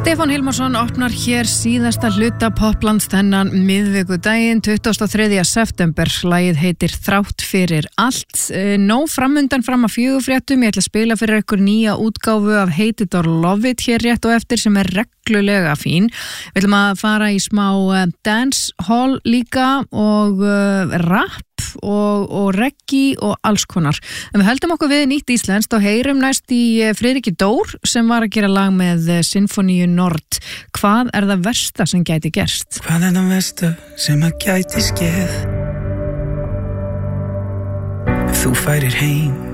Stefán Hilmarsson opnar hér síðasta hluta Poplands þennan miðvikudaginn 23. september. Lagið heitir Þrátt fyrir allt. Nóg framundan fram að 4 fréttum. Ég ætla að spila fyrir ykkur nýja útgáfu af Hate It or Love It hér rétt og eftir sem reglulega fín. Við ætlum að fara í smá dancehall líka og rap og reggae og alls konar. En við höldum okkur við nýtt íslenskt og heyrum næst í Friðriki Dór sem var að gera lag með Sinfoníu Nord. Hvað það versta sem gæti gerst? Hvað það versta sem að gæti skeð? Ef þú færir heim